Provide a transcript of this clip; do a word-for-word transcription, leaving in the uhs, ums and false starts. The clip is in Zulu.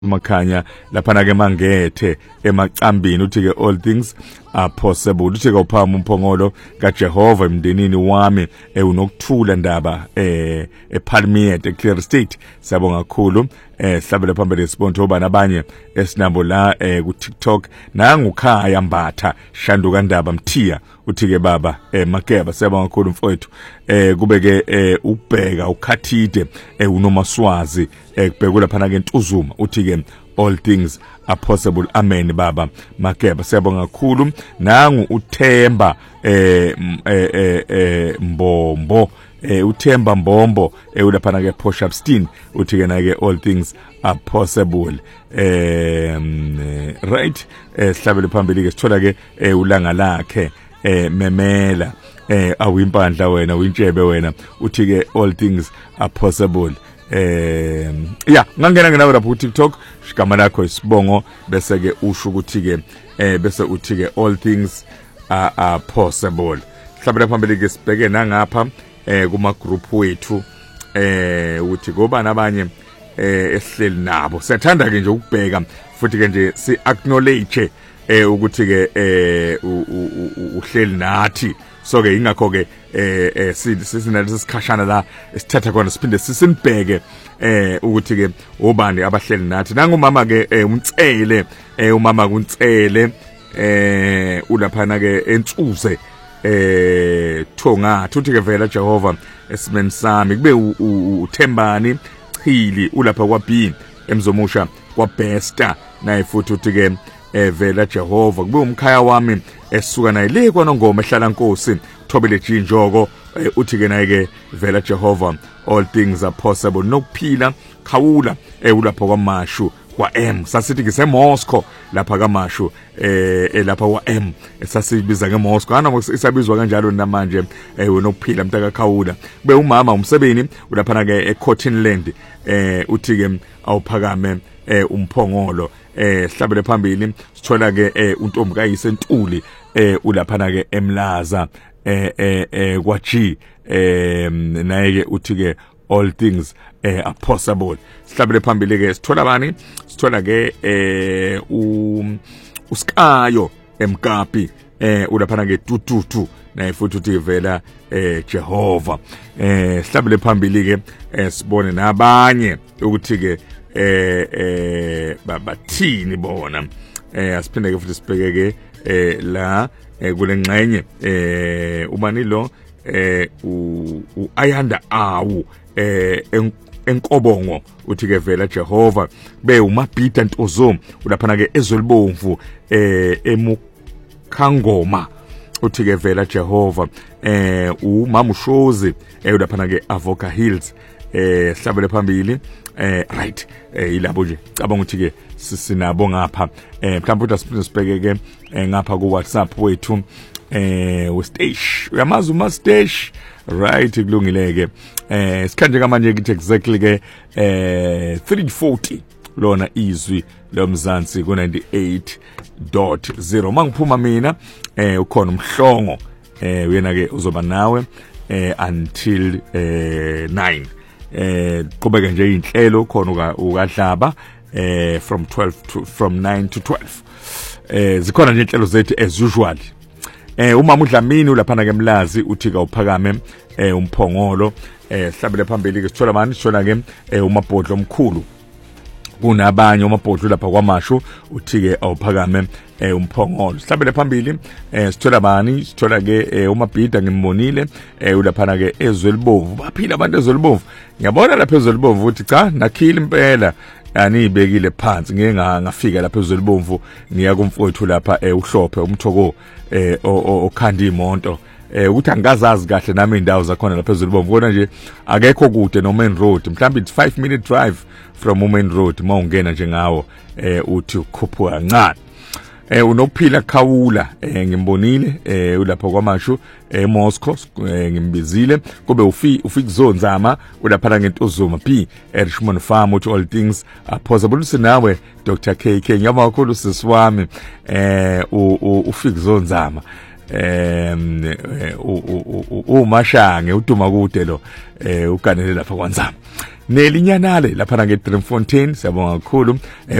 makhanya lapha ke mangethe emacambini uthi ke all things are possible uthi ke uphama umphongolo kaJehova emndenini wami unokuthula ndaba eh ePalmiet eClear State siyabonga kakhulu eh sihlabele phambili sponsor bana abanye esinabo la eh ku TikTok nangukhaya Mbatha Shanduka Ndaba Mthiya uthi ke baba eh Makeba siyabonga kakhulu mfowethu eh kube ke eh ubheka ukhathide eh unomaswazi eh kubhekula phana ke Ntuzuma uthi ke all things are possible amen baba Makeba siyabonga kakhulu nangu uThemba eh eh eh Mbombo eh uThemba Mbombo eh ulaphana ke Posh Upstein uthi ke na ke all things are possible eh right eh sihlabele phambili ke sithola ke ulanga lakhe eh memela eh awimpandla wena uyintshebe wena uthi ke all things are possible eh yeah ngangena ngena lapha ku TikTok igama lakho isibongo bese ke usho ukuthi ke eh bese uthi ke all things are, are possible sihlabele phambili ke sibheke nangapha eh kuma group wethu eh uthi ngoba nabanye eh esihleli nabo siyathanda ke nje ukubheka futhi ke nje si acknowledge eh ukuthi ke eh uhleli nathi so ke ingakho ke eh sisinalesi sikhashana la sithatha khona siphinde sisinibheke eh ukuthi ke obani abahleli nathi nangumama ke umtsele eh umama kuntsele eh ulaphana ke entsuze eh thonga uthi ke vela Jehova esimeni sami kube uThembani Chili ulapha kwaB emzomusha kwaBesta naye futhi uthi ke eh vela Jehova kube umkhaya wami esuka naye le kwanongoma ehlala Nkosi Thobele Jinjoko uthi ke naye ke vela Jehova all things are possible nokuphila khawula eh ulapha kwaMashu kwa M sasithi ke seMoscow lapha kaMashu eh lapha kwa M sasibiza ke Moscow ana isabizwa kanjalo namanje eh wenokuphila mntaka khawula kube umama umsebeni ulaphana ke eCottonland eh uthi ke awuphakame eh umphongolo eh sihlabele phambili sithola ke untombi kaYisentuli eh ulaphana ke eMlaza eh eh kwa G eh naye ke uthi ke all things eh, are possible sihlabele phambili ke sithola bani sithola ke eh uSkayo eMkapi eh ulaphana ke tututu naye futhi uthi vela eh Jehova eh sihlabele phambili ke eh, sibone nabanye ukuthi ke eh eh babathini bona eh asiphinde ke futhi sibheke ke eh la eh kule ngxenye eh ubani lo eh uAyanda awu eh enkobongo uthi ke vela Jehova be umabhida Ntozoma ulaphana ke ezolibomvu eh emukhangoma uthi ke vela Jehova eh umama ushozi eh ulaphana ke Avoca Hills eh sihlabele phambili eh right eh ilabo nje cabanga ukuthi ke sinabo ngapha eh mhlawumbe uthi asiphinze sibheke ke ngapha ku WhatsApp wethu eh we stage uyamazi uma stage right kulungileke eh sikhanje kamanje kithi exactly ke eh three forty lona izwi lomzansi ku ninety-eight point zero mangiphuma mina eh ukhona umhlongo eh wena ke uzoba nawe eh until eh nine eh qhubeka nje inhlelo khona ukaDlaba eh from twelve to from nine to twelve eh zikhona nje inhlelo zethu as usual eh umama uDlamini ulaphana ke Mlazi uthi ka uphakame eh umphongolo eh sihlabele phambili ke sithola manje sithola ke eh umabhodlo omkhulu kunabanye umabhodlo lapha kwaMashu uthi ke awuphakame eh umphongolo sihlabele phambili eh sithola bani sithola ke umabhida ngimbonile eh ulaphana ke ezwelibovu baphila abantu ezwelibovu ngiyabona lapha ezwelibovu uthi cha nakhila impela anibekile phansi ngeke ngafika lapha ezwelibomvu ngiya kumfowethu lapha uhlophe umthoko eh okhanda imonto eh ukuthi angazazi kahle nami indawo zakhona lapha ezwelibomvu kona nje akekho kude no main road mhlawumbe it's five minute drive from main road mawungena nje ngawo eh uthi ukhuphuka kancane eh unokuphila khawula eh ngimbonile eh ulapha kwaMashu eMoscow eh ngimbizile kube ufi ufikuzonzama ulapha ngeNtozoma B eRichmond Farm uthi all things are possible sinawe Doctor K K ngiyabonga kakhulu sisiwami eh ufikuzonzama em uMashange uduma kude lo eh uganele lapha kwaNzama nelinyanale lapha nge Driefontein siyabonga kakhulu.